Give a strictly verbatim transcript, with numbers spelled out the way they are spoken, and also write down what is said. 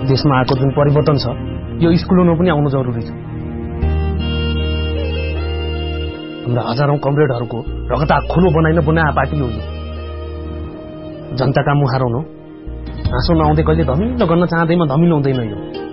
देशमा आएको जुन परिवर्तन छ यो स्कुलमा पनि आउनु जरुरी छ। हाम्रा हजारौं कमरेडहरूको रगत खोलो बनाइन बनाए पार्टी हो यो। जनताका मुहार हुनु हाँसो नआउँदै कहिले धमिलो गर्न चाहँदैमा धमिलो हुँदैन यो।